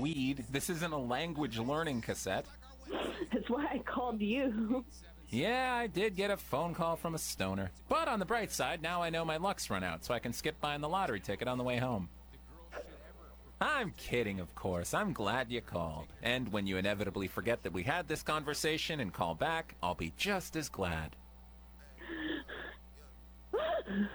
weed. This isn't a language learning cassette. That's why I called you. Yeah, I did get a phone call from a stoner. But on the bright side, now I know my luck's run out, so I can skip buying the lottery ticket on the way home. I'm kidding, of course. I'm glad you called. And when you inevitably forget that we had this conversation and call back, I'll be just as glad.